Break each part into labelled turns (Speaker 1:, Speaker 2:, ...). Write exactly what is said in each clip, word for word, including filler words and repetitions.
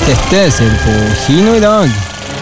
Speaker 1: Dette ser du på kino i dag.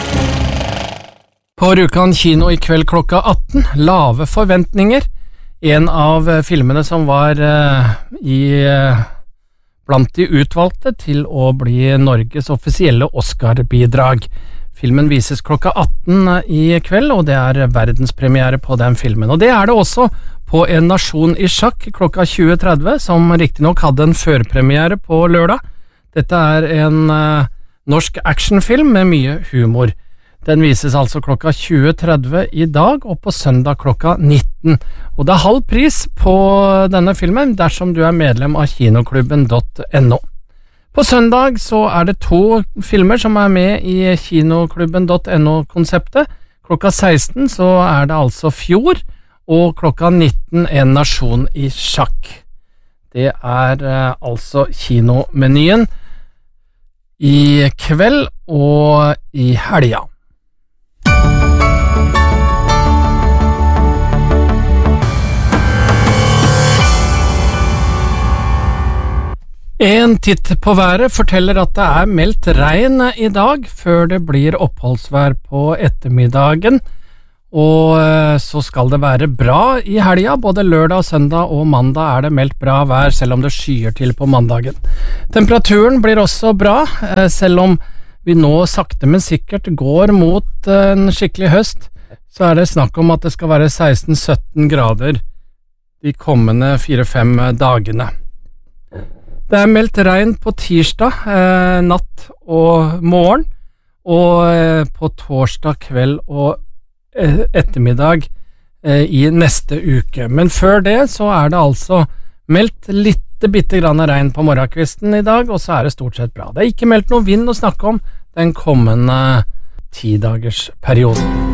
Speaker 2: På Rjukan kino i kveld klokka atten, Lave forventninger. En av filmene som var uh, i uh, blant de utvalgte til å bli Norges offisielle Oscar-bidrag. Filmen vises klokka atten i kveld, og det er verdenspremiere på den filmen. Og det er det også på En nasjon i sjakk klokka tjue tretti, som riktignok hadde en førpremiere på lørdag. Dette er en uh, norsk actionfilm med mye humor. Den vises altså klokka tjue tretti i dag, og på søndag klokka nitten. Og det er halv pris på denne filmen dersom du er medlem av kinoklubben punktum no. På søndag så er det to filmer som er med i kinoklubben punktum no-konseptet. Klokka seksten så er det altså Fjord, og klokka nitten En nasjon i sjakk. Det er eh, altså kinomenyen i kveld og i helga. En titt på været forteller at det er meldt regn i dag, før det blir oppholdsvær på ettermiddagen, og så skal det være bra i helga. Både lørdag, søndag og mandag er det meldt bra vær, selv om det skyer til på mandagen. Temperaturen blir også bra, selv om vi nå sakte men sikkert går mot en skikkelig høst, så er det snakk om at det skal være seksten til sytten grader de kommende fire til fem dagene. Det er meldt regn på tirsdag, eh, natt og morgen, og eh, på torsdag kveld og eh, ettermiddag eh, i neste uke. Men før det så er det altså meldt litt bitte grann regn på morgenkvisten i dag, og så er det stort sett bra. Det er ikke meldt noe vind å snakke om den kommende tidagers perioden.